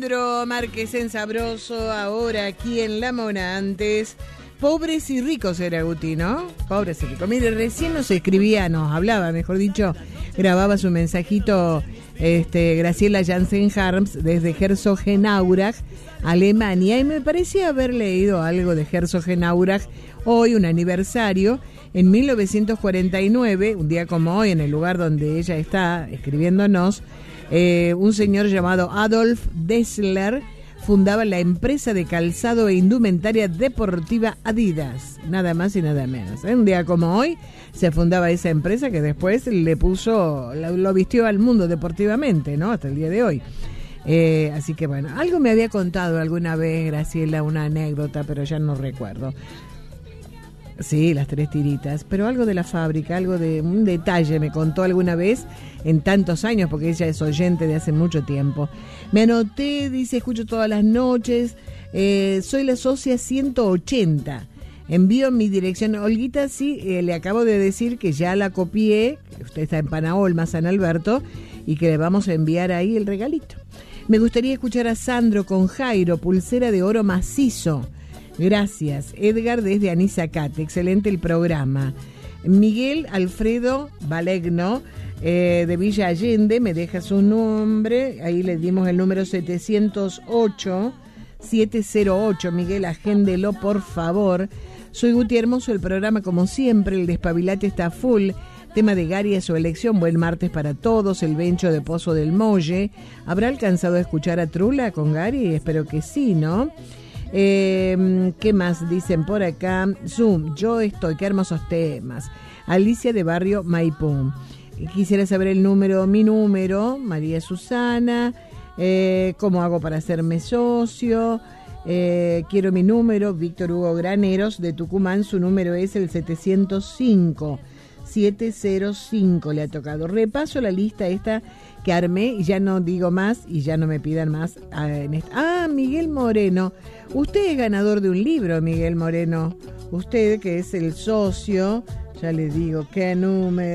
Sandro Márquez en Sabroso, ahora aquí en La Mona. Antes, pobres y ricos era Guti, ¿no? Pobres y ricos. Mire, recién nos escribía, nos hablaba, mejor dicho, grababa su mensajito Graciela Jansen-Harms desde Herzogenaurach, Alemania, y me parecía haber leído algo de Herzogenaurach, hoy un aniversario. En 1949, un día como hoy, en el lugar donde ella está escribiéndonos, un señor llamado Adolf Dassler fundaba la empresa de calzado e indumentaria deportiva Adidas, nada más y nada menos. Un día como hoy se fundaba esa empresa que después le puso, lo vistió al mundo deportivamente, ¿no? Hasta el día de hoy. Así que bueno, algo me había contado alguna vez Graciela, una anécdota, pero ya no recuerdo. Sí, las 3 tiritas, pero algo de la fábrica, algo de un detalle me contó alguna vez en tantos años, porque ella es oyente de hace mucho tiempo. Me anoté, dice, escucho todas las noches, soy la socia 180, envío mi dirección. Olguita, sí, le acabo de decir que ya la copié, usted está en Panaolma, San Alberto, y que le vamos a enviar ahí el regalito. Me gustaría escuchar a Sandro con Jairo, pulsera de oro macizo. Gracias, Edgar desde Anisacate, excelente el programa. Miguel Alfredo Valegno de Villa Allende me deja su nombre, ahí le dimos el número 708. Miguel, agéndelo por favor. Soy Guti Hermoso, el programa como siempre, el despabilate está full. Tema de Gary es su elección, buen martes para todos, el Bencho de Pozo del Molle. ¿Habrá alcanzado a escuchar a Trula con Gary? Espero que sí, ¿no? ¿Qué más dicen por acá? Zoom, yo estoy, qué hermosos temas. Alicia de Barrio Maipú. Quisiera saber el número, mi número, María Susana. ¿Cómo hago para hacerme socio? Quiero mi número, Víctor Hugo Graneros de Tucumán, su número es el 705 le ha tocado. Repaso la lista esta que armé y ya no digo más y ya no me pidan más. Miguel Moreno, usted es ganador de un libro, Miguel Moreno, usted que es el socio, ya le digo qué número.